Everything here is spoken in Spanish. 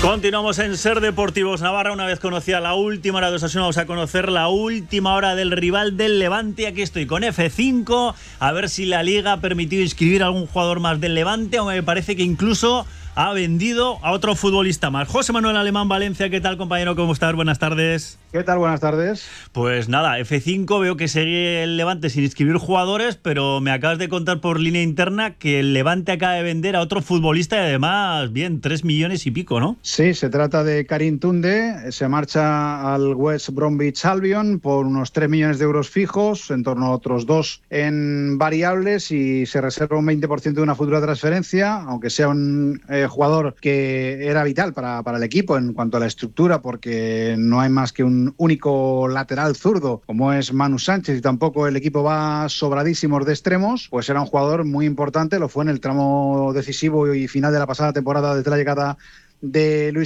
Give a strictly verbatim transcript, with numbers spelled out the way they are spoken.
Continuamos en Ser Deportivos Navarra. Una vez conocida la última hora de Osasuna, vamos a conocer la última hora del rival del Levante. Aquí estoy con F cinco, a ver si la Liga ha permitido inscribir a algún jugador más del Levante, o me parece que incluso ha vendido a otro futbolista más. José Manuel Alemán Valencia, ¿qué tal, compañero? ¿Cómo estás? Buenas tardes. ¿Qué tal? Buenas tardes. Pues nada, F cinco, veo que sigue el Levante sin inscribir jugadores, pero me acabas de contar por línea interna que el Levante acaba de vender a otro futbolista y además, bien, tres millones y pico, ¿no? Sí, se trata de Karim Tunde, se marcha al West Bromwich Albion por unos tres millones de euros fijos, en torno a otros dos en variables, y se reserva un veinte por ciento de una futura transferencia, aunque sea un eh, jugador que era vital para, para el equipo en cuanto a la estructura, porque no hay más que un único lateral zurdo como es Manu Sánchez, y tampoco el equipo va sobradísimos de extremos. Pues era un jugador muy importante, lo fue en el tramo decisivo y final de la pasada temporada desde la llegada de Luis